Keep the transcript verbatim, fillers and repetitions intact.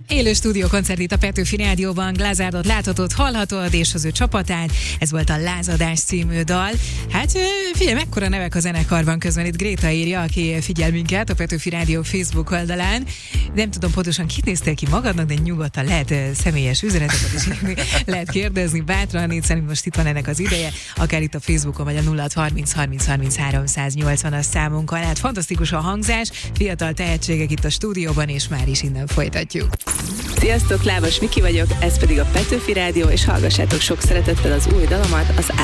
Élő stúdiókoncert itt a Petőfi Rádióban, Glazárdot láthatod, hallhatod, és az ő csapatát. Ez volt a Lázadás című dal. Hát figyelj, mekkora nevek a zenekarban közben. Itt Gréta írja, aki figyel minket a Petőfi Rádió Facebook oldalán. Nem tudom pontosan, kit néztél ki magadnak, de nyugodtan lehet személyes üzeneteket is írni, lehet kérdezni bátran, itt szerintem most itt van ennek az ideje, akár itt a Facebookon, vagy a nulla hat harminc harminc harminc háromszáznyolcvanas számunkkal. Hát fantasztikus a hangzás, fiatal tehetségek itt a stúdióban, és már is innen folytatjuk. Sziasztok, Lábas Miki vagyok, ez pedig a Petőfi Rádió, és hallgassátok sok szeretettel az új dalomat, az